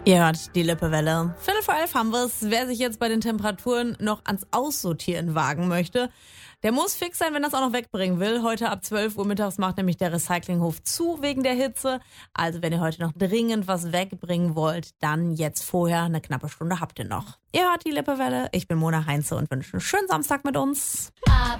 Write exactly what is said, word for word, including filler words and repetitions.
Ihr hört die Lippewelle. Viertel vor elf haben wir es. Wer sich jetzt bei den Temperaturen noch ans Aussortieren wagen möchte, der muss fix sein, wenn er es auch noch wegbringen will. Heute ab zwölf Uhr mittags macht nämlich der Recyclinghof zu wegen der Hitze. Also wenn ihr heute noch dringend was wegbringen wollt, dann jetzt vorher. Eine knappe Stunde habt ihr noch. Ihr hört die Lippewelle. Ich bin Mona Heinze und wünsche einen schönen Samstag mit uns.